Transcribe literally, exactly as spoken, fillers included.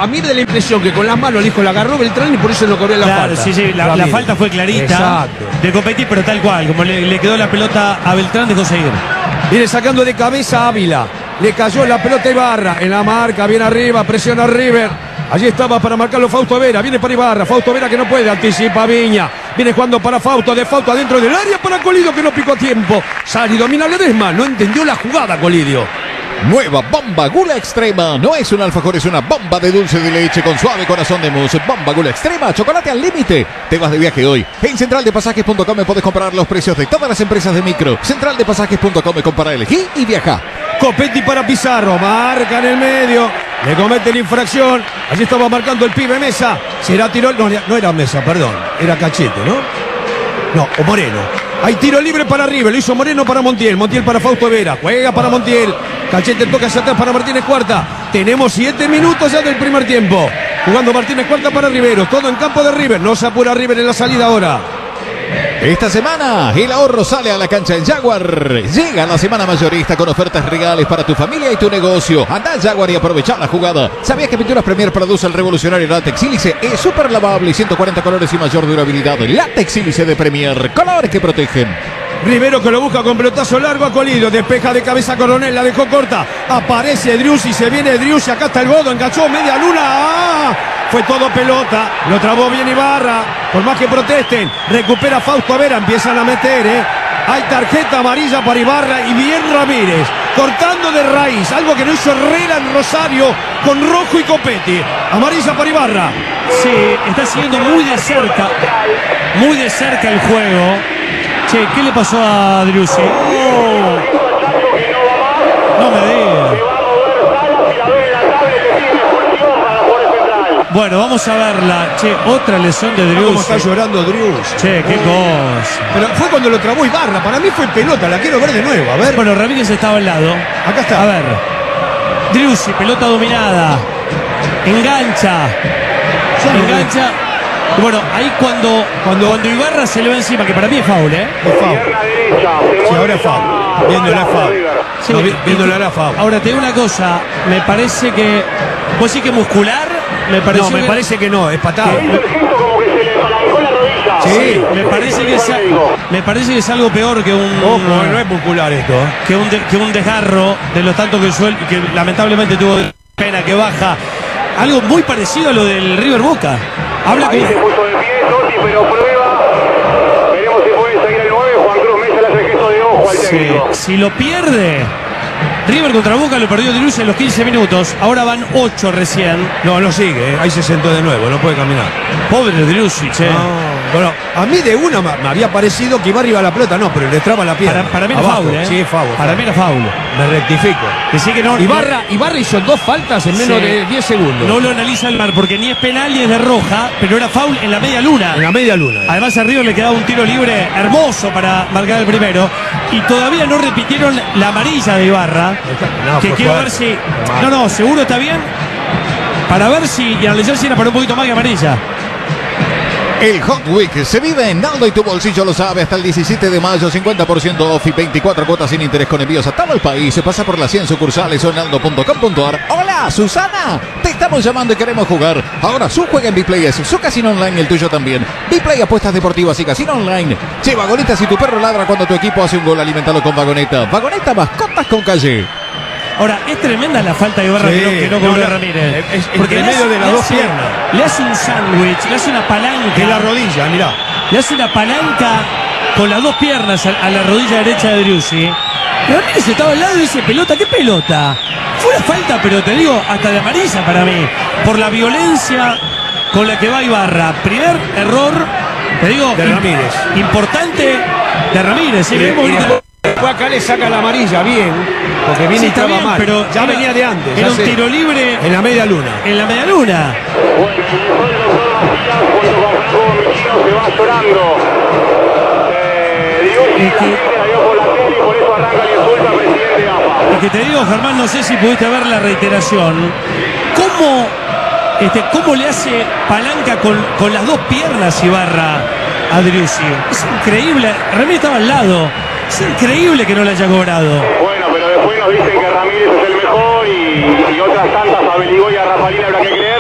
a mí me da la impresión que con las manos el hijo la agarró Beltrán y por eso no cobró la claro, falta. Sí, sí, la, la falta fue clarita. Exacto. De competir, pero tal cual, como le, le quedó la pelota a Beltrán, dejó seguir. Viene sacando de cabeza Ávila. Le cayó la pelota a Ibarra. En la marca, bien arriba, presiona River. Allí estaba para marcarlo Fausto Vera. Viene para Ibarra. Fausto Vera que no puede. Anticipa Viña. Viene jugando para Fausto. De Fausto adentro del área para Colidio que no picó a tiempo. Sari domina Ledesma. No entendió la jugada Colidio. Nueva Bomba Gula Extrema. No es un alfajor, es una bomba de dulce de leche con suave corazón de mousse. Bomba Gula Extrema, chocolate al límite. Te vas de viaje hoy. En central de pasajes punto com podés comprar los precios de todas las empresas de micro. central de pasajes punto com, compara, elegí y viaja. Copetti para Pizarro. Marca en el medio. Le comete la infracción. Allí estaba marcando el pibe Mesa. Será tiro. No, no era Mesa, perdón. Era Cachete, ¿no? No, o Moreno. Hay tiro libre para River. Lo hizo Moreno para Montiel. Montiel para Fausto Vera. Juega para Montiel. Cachete toca hacia atrás para Martínez Cuarta. Tenemos siete minutos ya del primer tiempo. Jugando Martínez Cuarta para Rivero. Todo en campo de River. No se apura River en la salida ahora. Esta semana el ahorro sale a la cancha en Jaguar. Llega la semana mayorista con ofertas regales para tu familia y tu negocio. Anda a Jaguar y aprovecha la jugada. ¿Sabías que Pinturas Premier produce el revolucionario látex sílice? Es súper lavable y ciento cuarenta colores y mayor durabilidad. Látex sílice de Premier. Colores que protegen. Rivero que lo busca con pelotazo largo a Colidio. Despeja de cabeza Coronel. La dejó corta. Aparece Driussi. Se viene Driussi. Acá está el Godo. Enganchó media luna. ¡Ah! Fue todo pelota. Lo trabó bien Ibarra. Por más que protesten. Recupera Fausto Vera. Empiezan a meter, ¿eh? Hay tarjeta amarilla para Ibarra y bien Ramírez. Cortando de raíz. Algo que no hizo Herrera en Rosario con Rojo y Copetti. Amarilla para Ibarra. Sí, está siguiendo muy de cerca. Muy de cerca el juego. Che, ¿qué le pasó a Driussi? Oh. No me digas. Bueno, vamos a verla. Che, otra lesión de Driussi. ¿Cómo está llorando Driussi? Che, qué cosa. Pero fue cuando lo trabó Ibarra. Para mí fue pelota. La quiero ver de nuevo. A ver. Bueno, Ramírez estaba al lado. Acá está. A ver. Driussi, pelota dominada. Engancha. Engancha. Y bueno, ahí cuando, cuando cuando Ibarra se le va encima, que para mí es foul, ¿eh? Es foul. Sí, ahora es foul. Viéndola es foul. Sí, no, vi, viéndola era foul. Ahora te digo una cosa, me parece que. ¿Vos sí que muscular? Me parece no, me que, parece que no, es patada. Sí, sí, me parece que es, me parece que es algo peor que un. Ojo, no es muscular esto. ¿eh? Que un, de, que un desgarro de los tantos que suel, que lamentablemente tuvo pena que baja. Algo muy parecido a lo del River Boca. Habla Ahí con... se puso de pie Totti, pero prueba. Veremos si puede seguir el nueve. Juan Cruz Mesa le hace el gesto de ojo al técnico. Sí, si lo pierde, River contra Boca lo perdió Driussi en los quince minutos. Ahora van ocho recién. No, no sigue, ¿eh? Ahí se sentó de nuevo, no puede caminar. Pobre Driussi, che. No. Bueno, a mí de una me había parecido que iba arriba la pelota, no, pero le traba la pierna. Para, para mí era Abajo. foul, ¿eh? Sí, foul. Para foul. mí era foul. Me rectifico. Que sí que no, Ibarra, Ibarra hizo dos faltas en menos sí, de diez segundos. No lo analiza el V A R porque ni es penal ni es de roja, pero era foul en la media luna. En la media luna. Además a River le quedaba un tiro libre hermoso para marcar el primero. Y todavía no repitieron la amarilla de Ibarra. No, que quiero ver si... No, no, seguro está bien. Para ver si... Y analizar si era para un poquito más que amarilla. El Hot Week se vive en Naldo y tu bolsillo lo sabe. Hasta el diecisiete de mayo, cincuenta por ciento off y veinticuatro cuotas sin interés con envíos a todo el país. Se pasa por las cien sucursales o naldo punto com punto ar. Hola, Susana. Te estamos llamando y queremos jugar. Ahora su juega en Bplay es su casino online, el tuyo también. Bplay, apuestas deportivas y casino online. Che, Vagoneta, si tu perro ladra cuando tu equipo hace un gol, alimentalo con Vagoneta. Vagoneta, mascotas con calle. Ahora, es tremenda la falta de Ibarra sí, que no, que no cobró no, Ramírez. Es, es porque en medio de las dos hace, piernas. Le hace un sándwich, le hace una palanca. En la rodilla, mirá. Le hace una palanca con las dos piernas a, a la rodilla derecha de Driussi. Ramírez estaba al lado y dice, pelota, ¿qué pelota? Fue una falta, pero te digo, hasta de amarilla para mí. Por la violencia con la que va Ibarra. Primer error, te digo, de Ramírez. Importante de Ramírez. ¿Sí? Fue acá, le saca la amarilla, bien, porque viene sí, y estaba bien, mal. Pero ya era, venía de antes. Era un tiro libre. En la media luna. En la media luna. Bueno, y después de los dos días, junto con Franco Michino, se va llorando. Eh, Driussi, la gente la vio por la tele y por eso arranca el insulto al presidente de A F A. Lo que te digo, Germán, no sé si pudiste ver la reiteración. ¿Cómo, este, cómo le hace palanca con, con las dos piernas Ibarra a Driussi? Es increíble. Ramírez estaba al lado. Es increíble que no le haya cobrado. Bueno, pero después nos dicen que Ramírez es el mejor y, y otras tantas, a Beligó y a Rafaelín habrá que creer.